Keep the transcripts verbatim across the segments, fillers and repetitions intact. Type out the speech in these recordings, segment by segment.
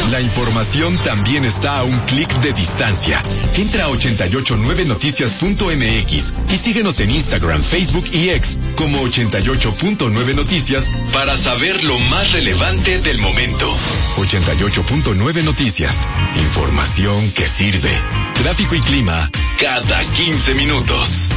La información también está a un clic de distancia. Entra a ochenta y ocho nueve noticias punto m x y síguenos en Instagram, Facebook y X como ochenta y ocho punto nueve noticias para saber lo más relevante del momento. ochenta y ocho punto nueve Noticias. Información que sirve. Tráfico y clima cada quince minutos.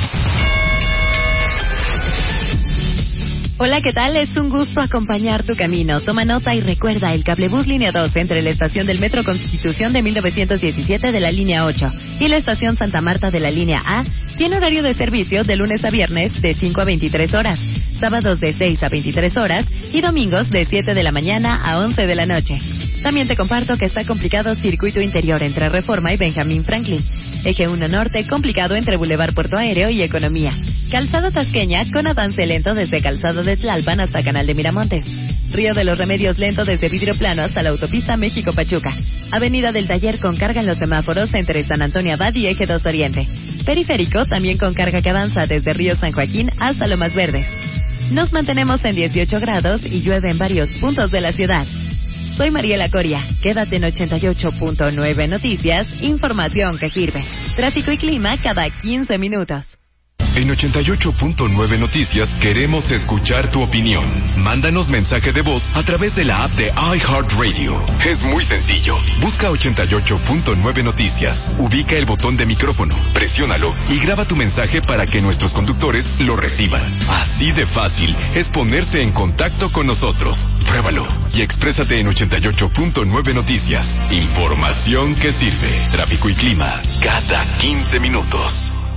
Hola, ¿qué tal? Es un gusto acompañar tu camino. Toma nota y recuerda el cablebús línea dos entre la estación del Metro Constitución de mil novecientos diecisiete de la línea ocho y la estación Santa Marta de la línea A tiene horario de servicio de lunes a viernes de cinco a veintitrés horas, sábados de seis a veintitrés horas y domingos de siete de la mañana a once de la noche. También te comparto que está complicado circuito interior entre Reforma y Benjamín Franklin. Eje uno Norte complicado entre Boulevard Puerto Aéreo y Economía. Calzada Tasqueña con avance lento desde Calzado de Tlalpan hasta Canal de Miramontes. Río de los Remedios lento desde Vidrio Plano hasta la autopista México-Pachuca. Avenida del Taller con carga en los semáforos entre San Antonio Abad y Eje dos Oriente. Periférico también con carga que avanza desde Río San Joaquín hasta Lomas Verdes. Nos mantenemos en dieciocho grados y llueve en varios puntos de la ciudad. Soy Mariela Coria. Quédate en ochenta y ocho punto nueve Noticias, información que sirve. Tráfico y clima cada quince minutos. En ochenta y ocho punto nueve Noticias queremos escuchar tu opinión. Mándanos mensaje de voz a través de la app de iHeartRadio. Es muy sencillo. Busca ochenta y ocho punto nueve Noticias. Ubica el botón de micrófono, presiónalo y graba tu mensaje para que nuestros conductores lo reciban. Así de fácil es ponerse en contacto con nosotros. Pruébalo y exprésate en ochenta y ocho punto nueve Noticias. Información que sirve. Tráfico y clima cada quince minutos.